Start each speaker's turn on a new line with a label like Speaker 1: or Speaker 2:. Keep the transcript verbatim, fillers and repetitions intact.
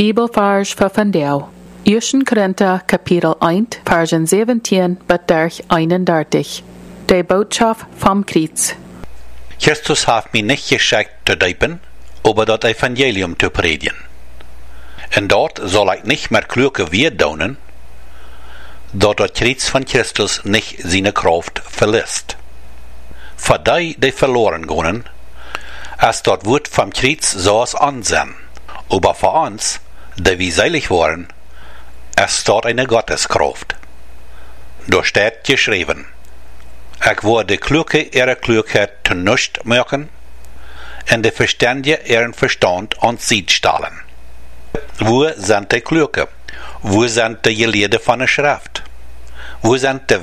Speaker 1: Bibelvers voor vandaag. Eerste Korinther kapitel één, versen zeventien tot eenendertig. De boodschap vom Kreuz.
Speaker 2: Christus hat mich nicht geschickt zu diepen, aber das Evangelium zu predigen. Und dort soll ich nicht mehr kluge wir donen, dort das Kreuz von Christus nicht seine Kraft verlässt. Für die, die verloren gehen, als dort Wort vom Kreuz so es ansehen, aber für uns, die wir selig waren, es dort eine Gotteskraft. Da steht geschrieben, ich wurde kluge ihre Klugheit zu nichts machen, und die Verständige ihren Verstand ans Sied stellen. Wo sind die Kluge? Wo sind die Gelehrten von der Schrift? Wo sind die